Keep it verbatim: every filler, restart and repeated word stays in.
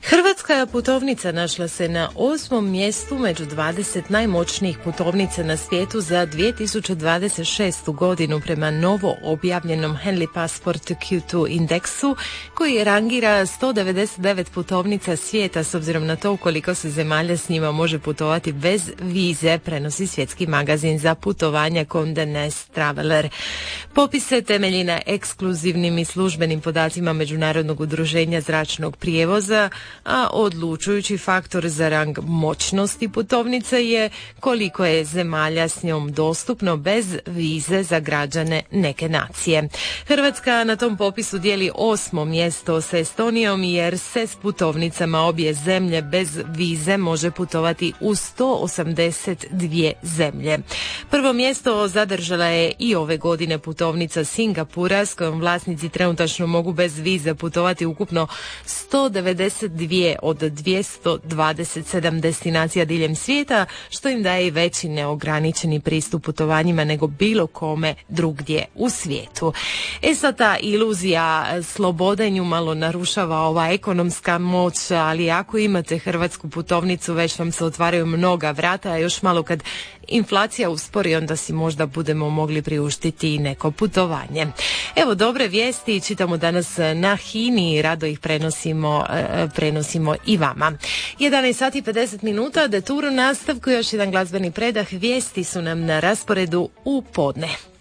Hrvatska putovnica našla se na osmom mjestu među dvadeset najmoćnijih putovnica na svijetu za dvije tisuće dvadeset šestu godinu prema novo objavljenom Henley Passport Q dva indeksu koji rangira sto devedeset devet putovnica svijeta s obzirom na to koliko se zemalja s njima može putovati bez vize, prenosi svjetski magazin za putovanja Condé Nast Traveler. Popis se temelji na ekskluzivnim i službenim podacima Međunarodnog udruženja zračnog prijevoza, a odlučujući faktor za rang moćnosti putovnice je koliko je zemalja s njom dostupno bez vize za građane neke nacije. Hrvatska na tom popisu dijeli osmo mjesto s Estonijom jer se s putovnicama obje zemlje bez vize može putovati u sto osamdeset dvije zemlje. Prvo mjesto zadržala je i ove godine putovnica Singapura s kojom vlasnici trenutačno mogu bez vize putovati ukupno sto devedeset dvije od dvjesto dvadeset sedam destinacija diljem svijeta, što im daje i veći neograničeni pristup putovanjima nego bilo kome drugdje u svijetu. E sad ta iluzija slobode nju malo narušava ova ekonomska moć, ali ako imate hrvatsku putovnicu već vam se otvaraju mnoga vrata, a još malo kad inflacija uspori onda si možda budemo mogli priuštiti i neko putovanje. Evo dobre vijesti čitamo danas na Hini i rado ih prenosimo, prenosimo i vama. jedanaest sati i pedeset minuta, Detour u nastavku, još jedan glazbeni predah, vijesti su nam na rasporedu u podne.